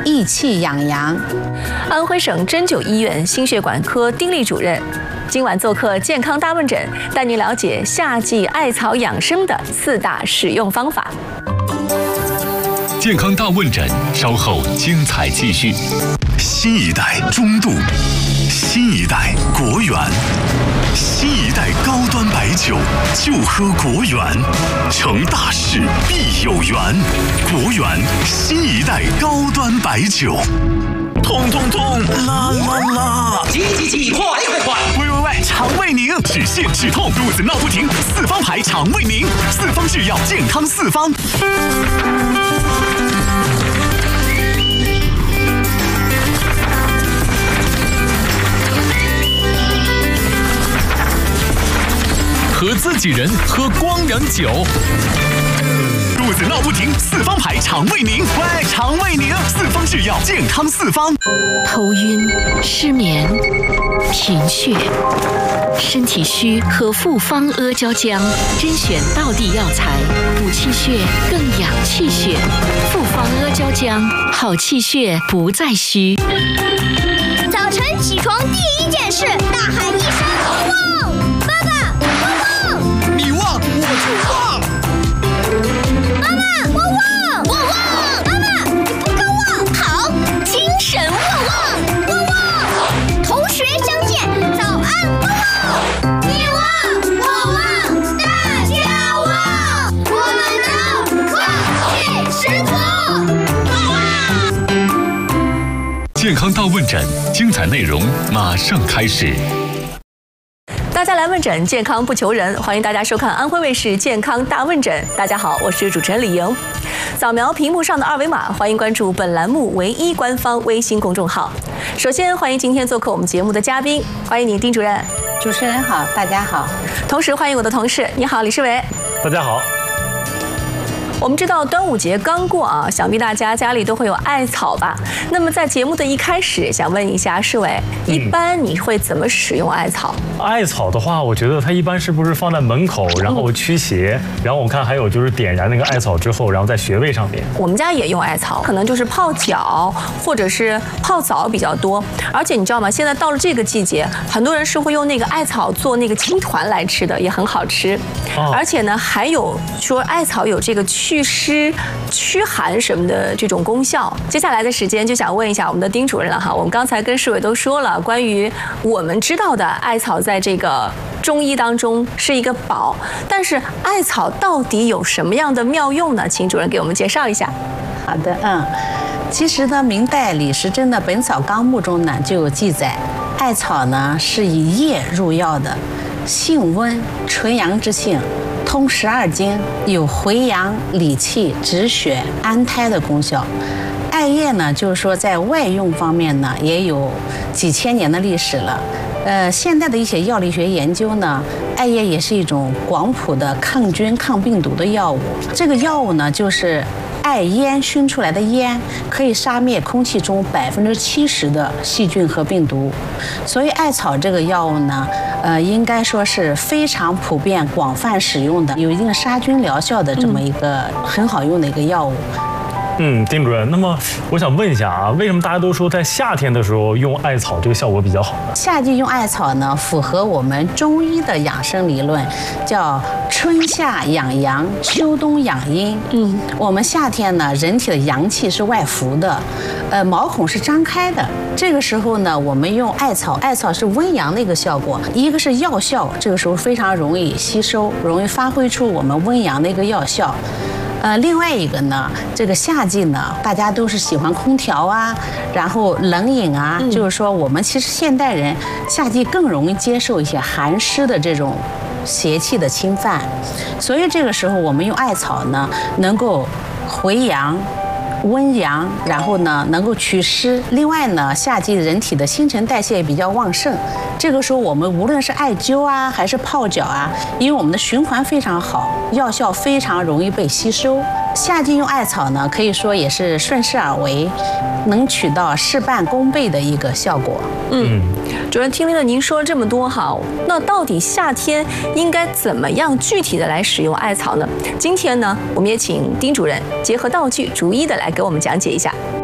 益气养阳。 安徽省针灸医院心血管科丁丽主任今晚做客健康大问诊，带您了解夏季艾草养生的4大使用方法。 健康大问诊稍后精彩继续。新一代中度，新一代国源，新一代高端白酒就喝国源，成大事必有缘。国源新一代高端白酒。痛痛痛，啦啦啦！ 急，快！ 喂，肠胃宁，止泻止痛，肚子闹不停，4方牌肠胃宁，4方制药，健康4方。和自己人喝光良酒，肚子闹不停，4方牌肠胃宁，喂，肠胃宁，4方制药，健康4方。 头晕、失眠、贫血，身体虚喝复方阿胶浆，甄选道地药材，补气血更养气血。复方阿胶浆，好气血不再虚。 早晨起床第一件事，大喊一声旺！爸爸，我旺！ 你旺，我就旺。 妈妈，我旺！我旺！妈妈，你不够旺！好，精神旺！同学相见，早安，我旺！你旺，我旺，大家旺！我们都旺气十足！ 健康大问诊，精彩内容马上开始。 大家来问诊，健康不求人，欢迎大家收看安徽卫视健康大问诊。大家好，我是主持人李莹。扫描屏幕上的2维码，欢迎关注本栏目唯一官方微信公众号。首先欢迎今天做客我们节目的嘉宾，欢迎你丁主任。 主持人好，大家好。 同时欢迎我的同事，你好，李世伟。 大家好。 我们知道端午节刚过啊，想必大家家里都会有艾草吧？那么在节目的一开始，想问一下世伟，一般你会怎么使用艾草？ 艾草的话，我觉得它一般是不是放在门口，然后驱邪，然后我看还有就是点燃那个艾草之后，然后在穴位上面。 我们家也用艾草，可能就是泡脚或者是泡澡比较多。而且你知道吗？现在到了这个季节，很多人是会用那个艾草做那个青团来吃的，也很好吃。而且呢，还有说艾草有这个祛湿、驱寒什么的这种功效。接下来的时间就想问一下我们的丁主任了哈。我们刚才跟世伟都说了，关于我们知道的艾草在这个中医当中是一个宝，但是艾草到底有什么样的妙用呢？请主任给我们介绍一下。 好的，其实呢，明代李时珍的《本草纲目》中呢就有记载，艾草呢是以叶入药的，性温，纯阳之性。通12经，有回阳理气、止血、安胎的功效。艾叶呢，就是说在外用方面呢，也有几千年的历史了。现在的一些药理学研究呢，艾叶也是一种广谱的抗菌、抗病毒的药物。这个药物呢，就是艾烟熏出来的烟，可以杀灭空气中70%的细菌和病毒。所以艾草这个药物呢，应该说是非常普遍、广泛使用的，有一定杀菌疗效的这么一个很好用的一个药物。 丁主任，那么我想问一下啊，为什么大家都说在夏天的时候用艾草这个效果比较好呢？ 夏季用艾草呢，符合我们中医的养生理论，叫春夏养阳，秋冬养阴。我们夏天呢，人体的阳气是外浮的，毛孔是张开的。这个时候呢，我们用艾草，艾草是温阳的一个效果，一个是药效，这个时候非常容易吸收，容易发挥出我们温阳的一个药效。另外一个呢，这个夏季呢，大家都是喜欢空调啊，然后冷饮啊，就是说我们其实现代人夏季更容易接受一些寒湿的这种邪气的侵犯，所以这个时候我们用艾草呢，能够回阳、温阳，然后呢能够祛湿。另外呢，夏季人体的新陈代谢也比较旺盛，这个时候我们无论是艾灸啊，还是泡脚啊，因为我们的循环非常好，药效非常容易被吸收。夏季用艾草呢，可以说也是顺势而为，能起到事半功倍的一个效果。 主任，听了您说了这么多哈，那到底夏天应该怎么样具体的来使用艾草呢？今天呢，我们也请丁主任结合道具，逐一的来给我们讲解一下。